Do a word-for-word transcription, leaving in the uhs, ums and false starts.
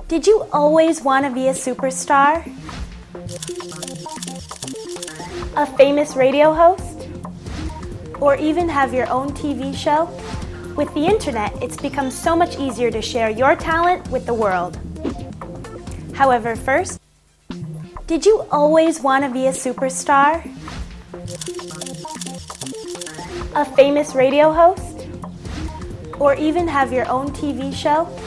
Did you always want to be a superstar? A famous radio host? Or even have your own T V show? With the internet, it's become so much easier to share your talent with the world. However, first, did you always want to be a superstar? A famous radio host? Or even have your own T V show?